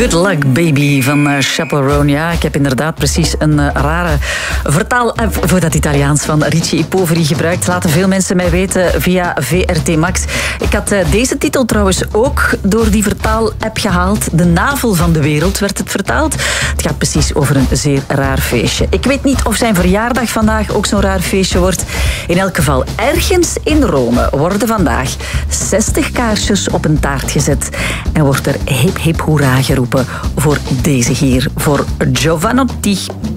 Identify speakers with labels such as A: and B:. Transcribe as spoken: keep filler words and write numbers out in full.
A: Good Luck Baby van uh, Chaperone. Ja, ik heb inderdaad precies een uh, rare vertaal uh, voor dat Italiaans van Ricci e Poveri gebruikt. Laten veel mensen mij weten via V R T Max. Ik had uh, deze titel trouwens ook door die vertaal-app gehaald. De navel van de wereld werd het vertaald. Het gaat precies over een zeer raar feestje. Ik weet niet of zijn verjaardag vandaag ook zo'n raar feestje wordt. In elk geval, ergens in Rome worden vandaag zestig kaarsjes op een taart gezet. En wordt er hip hip hoera geroepen voor deze hier, voor Giovanotti.